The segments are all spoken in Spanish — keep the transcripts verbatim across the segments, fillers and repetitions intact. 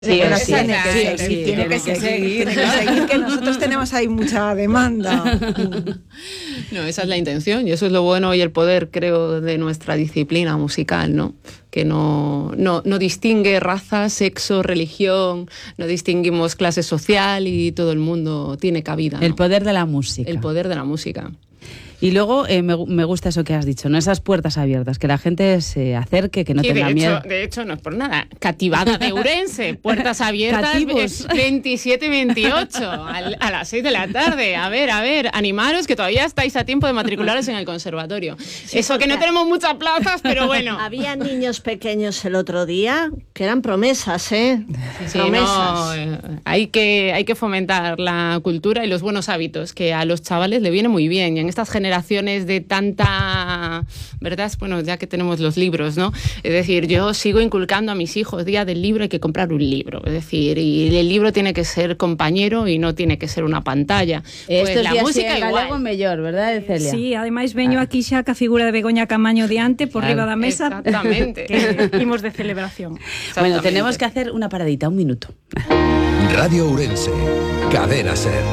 Sí, bueno, sí, tiene que sí, seguir, sí, tiene, tiene que que seguir, seguir. tiene que seguir, que nosotros tenemos ahí mucha demanda. No, esa es la intención y eso es lo bueno y el poder, creo, de nuestra disciplina musical, ¿no? Que no, no, no distingue raza, sexo, religión, no distinguimos clase social y todo el mundo tiene cabida, ¿no? El poder de la música. El poder de la música. Y luego eh, me, me gusta eso que has dicho, ¿no? Esas puertas abiertas, que la gente se acerque, que no Sí, tenga de miedo. hecho, de hecho, no es por nada. Cativada de Ourense, puertas abiertas Cativos. veintisiete veintiocho al, a las seis de la tarde. A ver, a ver, animaros que todavía estáis a tiempo de matricularos en el conservatorio. Sí, eso que no tenemos muchas plazas, pero bueno. Había niños pequeños el otro día que eran promesas, ¿eh? Sí, promesas. no, eh, hay que, hay que fomentar la cultura y los buenos hábitos, que a los chavales le viene muy bien. Y en estas generaciones de tanta, ¿verdad? Bueno, ya que tenemos los libros, ¿no? Es decir, yo sigo inculcando a mis hijos, día del libro hay que comprar un libro. Es decir, y el libro tiene que ser compañero y no tiene que ser una pantalla. Pues Estos la días música sí, en igual. galego mellor, verdad, Celia? Sí, ademais veño aquí xa ca figura de Begoña Camaño diante por Claro. riba da mesa. Exactamente. Que imos de celebración. Bueno, tenemos que hacer una paradita, un minuto. Radio Ourense, Cadena Ser.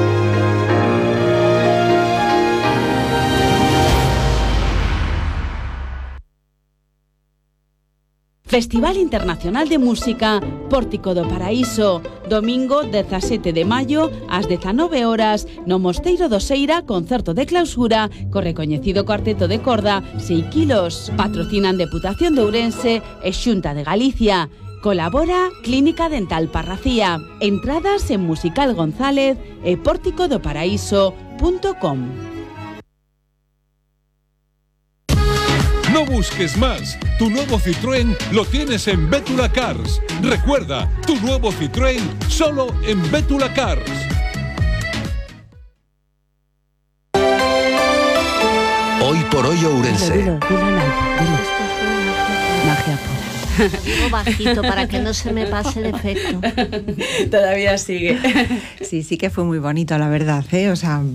Festival Internacional de Música Pórtico do Paraíso, domingo dezasete de maio ás dezanove horas no Mosteiro do Seira, concerto de clausura co recoñecido cuarteto de corda seis kilos. Patrocinan Deputación de Ourense e Xunta de Galicia. Colabora Clínica Dental Parracía. Entradas en Musical González e pórtico do paraíso punto com. No busques más. Tu nuevo Citroën lo tienes en Bétula Cars. Recuerda, tu nuevo Citroën solo en Bétula Cars. Hoy por hoy Ourense. Dilo, dilo, dilo en alto, dilo. Magia pura. Digo bajito para que no se me pase el efecto. Todavía sigue. Sí, sí que fue muy bonito, la verdad, ¿eh? O sea,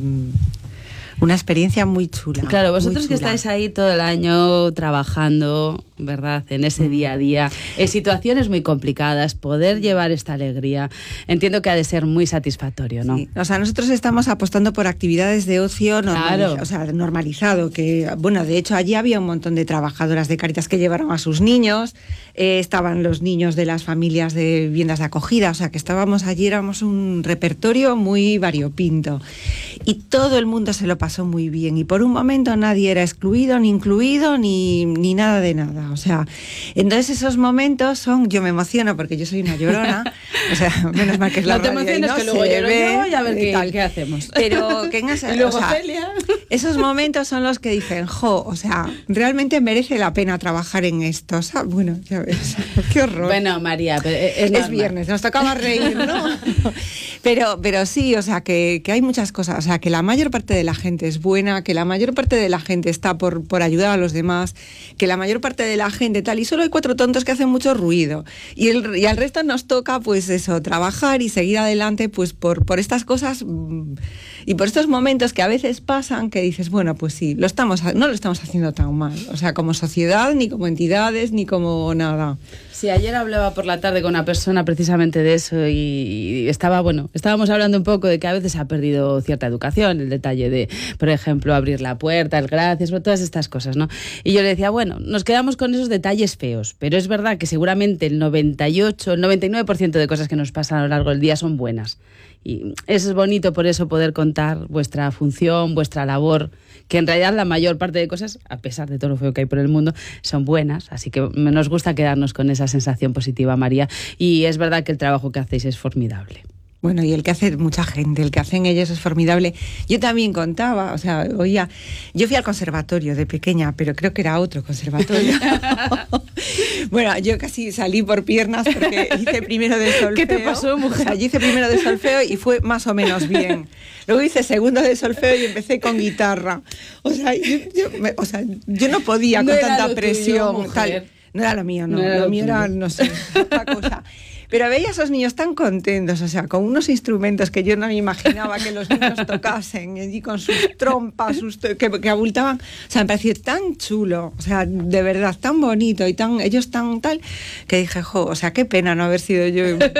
una experiencia muy chula. Claro, vosotros muy que chula. estáis ahí todo el año trabajando, ¿verdad? En ese día a día, en situaciones muy complicadas, poder llevar esta alegría, entiendo que ha de ser muy satisfactorio, ¿no? Sí. O sea, nosotros estamos apostando por actividades de ocio normaliz- Claro. o sea, normalizado, que, bueno, de hecho allí había un montón de trabajadoras de Cáritas que llevaron a sus niños, eh, estaban los niños de las familias de viviendas de acogida, o sea, que estábamos allí, éramos un repertorio muy variopinto. Y todo el mundo se lo pasó muy bien, y por un momento nadie era excluido, ni incluido, ni, ni nada de nada. O sea, entonces esos momentos son, yo me emociono porque yo soy una llorona, o sea, menos mal que es la No te radio y emociones, no que luego se lloro ve yo y a ver y qué, tal. qué hacemos. Pero que en esa, Y luego o sea, Celia. esos momentos son los que dicen, jo, o sea, realmente merece la pena trabajar en esto. O sea, bueno, ya ves, qué horror. Bueno, María, pero es, es normal. viernes, nos tocaba reír, ¿no? Pero, pero sí, o sea, que, que hay muchas cosas, o sea, que la mayor parte de la gente es buena, que la mayor parte de la gente está por, por ayudar a los demás, que la mayor parte de la gente tal, y solo hay cuatro tontos que hacen mucho ruido. Y, el, y al resto nos toca, pues eso, trabajar y seguir adelante, pues por, por estas cosas mmm, y por estos momentos que a veces pasan, que dices, bueno, pues sí, lo estamos, no lo estamos haciendo tan mal, o sea, como sociedad, ni como entidades, ni como nada. Sí, ayer hablaba por la tarde con una persona precisamente de eso y, y estaba, bueno, estábamos hablando un poco de que a veces ha perdido cierta educación, el detalle de, por ejemplo, abrir la puerta, el gracias, todas estas cosas, ¿no? Y yo le decía, bueno, nos quedamos con esos detalles feos, pero es verdad que seguramente el noventa y ocho, el noventa y nueve por ciento de cosas que nos pasan a lo largo del día son buenas. Y es bonito por eso poder contar vuestra función, vuestra labor, que en realidad la mayor parte de cosas, a pesar de todo lo feo que hay por el mundo, son buenas. Así que nos gusta quedarnos con esa sensación positiva, María. Y es verdad que el trabajo que hacéis es formidable. Bueno, y el que hace mucha gente, el que hacen ellos es formidable. Yo también contaba, o sea, oía, yo fui al conservatorio de pequeña, pero creo que era otro conservatorio. Bueno, yo casi salí por piernas porque hice primero de solfeo. ¿Qué te pasó, mujer? O sea, yo hice primero de solfeo y fue más o menos bien. Luego hice segundo de solfeo y empecé con guitarra. O sea, yo, yo, me, o sea, yo no podía No con era tanta lo tuyo, presión. mujer. Tal. No era lo mío, no. No era lo lo mío tuyo. era, no sé, otra cosa. Pero veía a esos niños tan contentos, o sea, con unos instrumentos que yo no me imaginaba que los niños tocasen, y con sus trompas, sus que, que abultaban. O sea, me pareció tan chulo, o sea, de verdad, tan bonito y tan ellos tan tal, que dije, jo, o sea, qué pena no haber sido yo